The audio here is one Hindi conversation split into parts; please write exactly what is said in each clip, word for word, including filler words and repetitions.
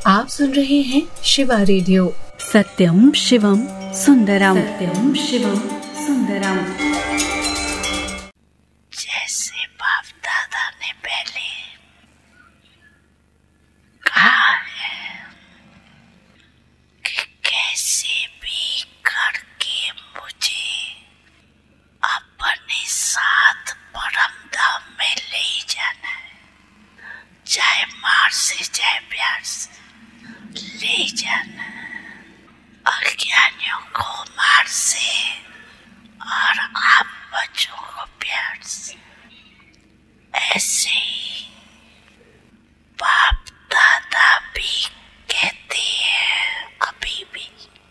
आप सुन रहे हैं शिवा रेडियो। सत्यम शिवम सुंदरम, सत्यम शिवम सुंदरम। जैसे बाप दादा ने पहले कहा है कि कैसे भी करके मुझे अपने साथ परम धाम में ले जाना है, चाहे मार से चाहे प्यार से ले जाना। अज्ञानियों को मार से और आप बच्चों को प्यार से। ऐसे ही बाप दादा भी कहते हैं अभी भी,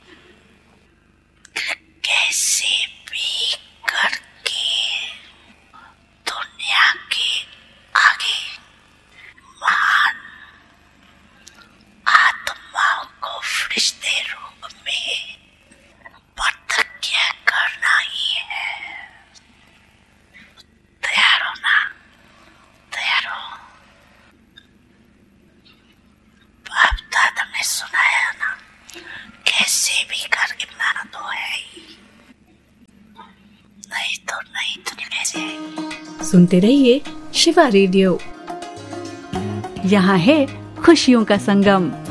कैसे भी करके दुनिया के आगे महान आत्माओं को फरिश्ते रूप में प्रतिज्ञा करना ही है। तैयार हो ना? तैयार हो? बाप दादा ने सुनाया ना, कैसे भी करके माना तो है ही, नहीं तो नहीं तो कैसे। सुनते रहिए शिवा रेडियो। यहाँ है खुशियों का संगम।